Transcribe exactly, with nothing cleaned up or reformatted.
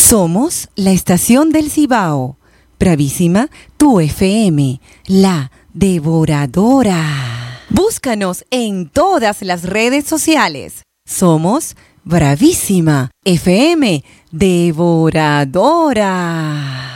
Somos la estación del Cibao. Bravísima, tu F M, la devoradora. Búscanos en todas las redes sociales. Somos Bravísima F M Devoradora.